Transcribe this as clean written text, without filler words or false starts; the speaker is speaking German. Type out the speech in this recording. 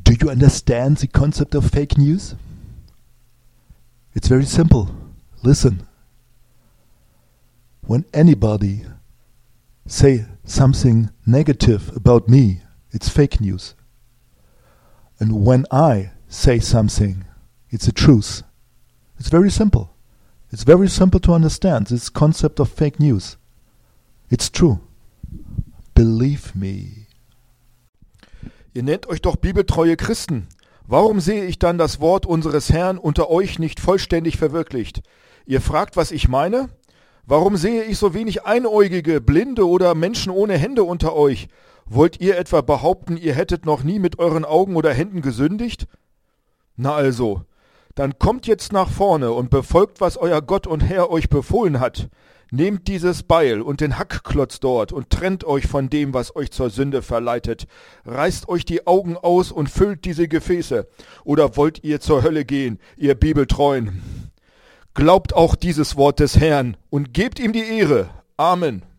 Do you understand the concept of fake news? It's very simple. Listen. When anybody say something negative about me, it's fake news. And when I say something, it's the truth. It's very simple. It's very simple to understand this concept of fake news. It's true. Believe me. Ihr nennt euch doch bibeltreue Christen. Warum sehe ich dann das Wort unseres Herrn unter euch nicht vollständig verwirklicht? Ihr fragt, was ich meine? Warum sehe ich so wenig Einäugige, Blinde oder Menschen ohne Hände unter euch? Wollt ihr etwa behaupten, ihr hättet noch nie mit euren Augen oder Händen gesündigt? Na also, dann kommt jetzt nach vorne und befolgt, was euer Gott und Herr euch befohlen hat. Nehmt dieses Beil und den Hackklotz dort und trennt euch von dem, was euch zur Sünde verleitet. Reißt euch die Augen aus und füllt diese Gefäße. Oder wollt ihr zur Hölle gehen, ihr Bibeltreuen? Glaubt auch dieses Wort des Herrn und gebt ihm die Ehre. Amen.